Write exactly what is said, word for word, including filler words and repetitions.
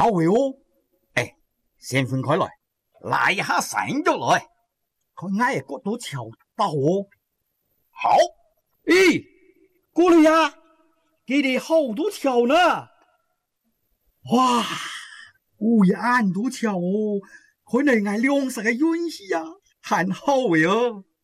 好會哦。誒，先分開來，拉一下成咗來，佢挨嘅角度瞧得哦。好，咦，過嚟呀，佢哋好多橋呢。哇，烏眼都橋哦，佢哋挨兩十嘅運氣啊，很好嘅哦。